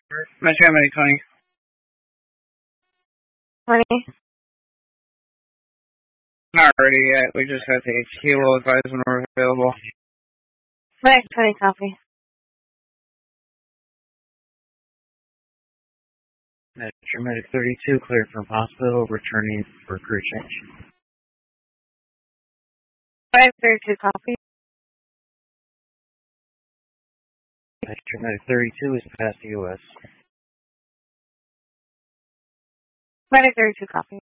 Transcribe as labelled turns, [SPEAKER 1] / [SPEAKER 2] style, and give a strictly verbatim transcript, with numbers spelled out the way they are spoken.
[SPEAKER 1] Metro Medic twenty.
[SPEAKER 2] twenty.
[SPEAKER 1] Not ready yet. We just got the H Q. We'll advise when we're available.
[SPEAKER 2] Medic twenty, copy.
[SPEAKER 1] Metro Medic thirty-two, cleared from hospital, returning for crew change.
[SPEAKER 2] Medic thirty-two, copy.
[SPEAKER 1] Metro Medic thirty-two is past the U S.
[SPEAKER 2] Medic thirty-two, copy.